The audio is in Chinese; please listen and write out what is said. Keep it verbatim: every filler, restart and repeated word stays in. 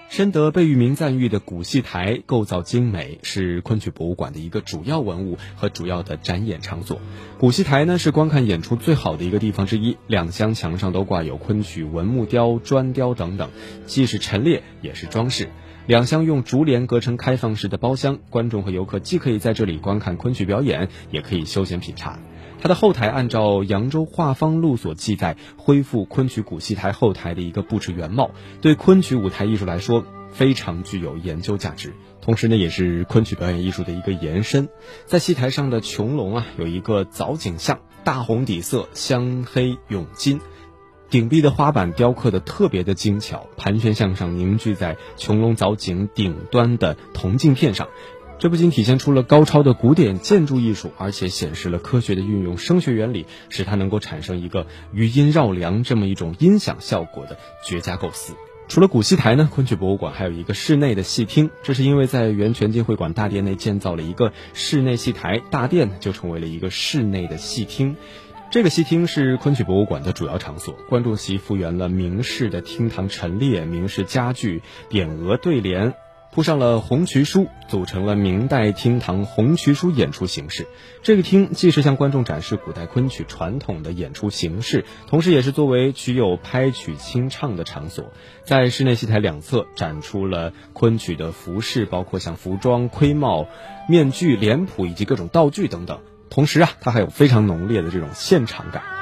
深得贝聿铭赞誉的古戏台构造精美，是昆曲博物馆的一个主要文物和主要的展演场所。古戏台呢是观看演出最好的一个地方之一，两厢墙上都挂有昆曲文木雕、砖雕等等，既是陈列也是装饰。两厢用竹帘隔成开放式的包厢，观众和游客既可以在这里观看昆曲表演，也可以休闲品茶。它的后台按照扬州画舫录所记载，恢复昆曲古戏台后台的一个布置原貌，对昆曲舞台艺术来说非常具有研究价值，同时呢也是昆曲表演艺术的一个延伸。在戏台上的穹隆啊，有一个藻井像，大红底色，镶黑永金，顶壁的花板雕刻的特别的精巧，盘旋向上凝聚在穹隆藻井顶端的铜镜片上。这不仅体现出了高超的古典建筑艺术，而且显示了科学的运用声学原理，使它能够产生一个余音绕梁这么一种音响效果的绝佳构思。除了古戏台呢，昆曲博物馆还有一个室内的戏厅，这是因为在原全集会馆大殿内建造了一个室内戏台，大殿就成为了一个室内的戏厅。这个戏厅是昆曲博物馆的主要场所，观众席复原了明式的厅堂陈列、明式家具、匾额对联，铺上了红渠书，组成了明代厅堂红渠书演出形式。这个厅既是向观众展示古代昆曲传统的演出形式，同时也是作为曲友拍曲清唱的场所。在室内戏台两侧展出了昆曲的服饰，包括像服装、盔帽、面具、脸谱以及各种道具等等。同时啊，它还有非常浓烈的这种现场感。